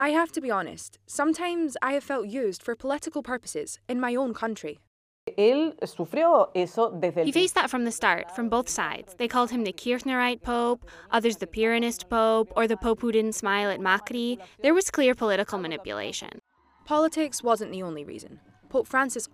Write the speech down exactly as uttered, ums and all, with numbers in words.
I have to be honest, sometimes I have felt used for political purposes in my own country. Él sufrió eso desde el He faced that from the start, from both sides. They called him the Kirchnerite Pope, others the Pyrrhonist Pope, or the Pope who didn't smile at Macri. There was clear political manipulation. Politics wasn't the only reason. Pope Francis